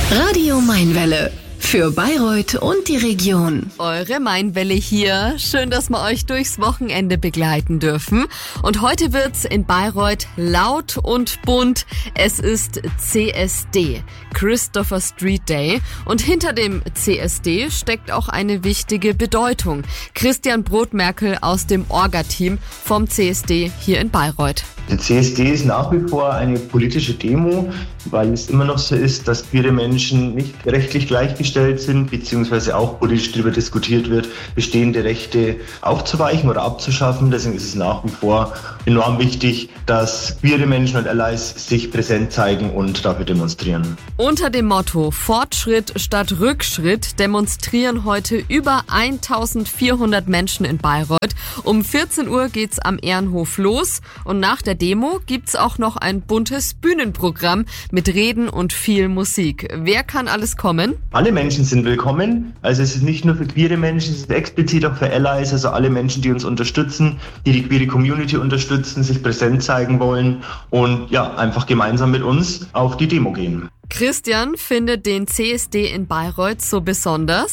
Radio Mainwelle. Für Bayreuth und die Region. Eure Mainwelle hier. Schön, dass wir euch durchs Wochenende begleiten dürfen. Und heute wird's in Bayreuth laut und bunt. Es ist CSD, Christopher Street Day. Und hinter dem CSD steckt auch eine wichtige Bedeutung. Christian Brotmerkel aus dem Orga-Team vom CSD hier in Bayreuth. Der CSD ist nach wie vor eine politische Demo, weil es immer noch so ist, dass queere Menschen nicht rechtlich gleichgestellt sind, beziehungsweise auch politisch darüber diskutiert wird, bestehende Rechte aufzuweichen oder abzuschaffen. Deswegen ist es nach wie vor enorm wichtig, dass queere Menschen und Allies sich präsent zeigen und dafür demonstrieren. Unter dem Motto Fortschritt statt Rückschritt demonstrieren heute über 1400 Menschen in Bayreuth. Um 14 Uhr geht's am Ehrenhof los und nach der Demo gibt's auch noch ein buntes Bühnenprogramm mit Reden und viel Musik. Wer kann alles kommen? Alle Menschen sind willkommen. Also es ist nicht nur für queere Menschen, es ist explizit auch für Allies, also alle Menschen, die uns unterstützen, die die queere Community unterstützen, sich präsent zeigen wollen und ja, einfach gemeinsam mit uns auf die Demo gehen. Christian findet den CSD in Bayreuth so besonders.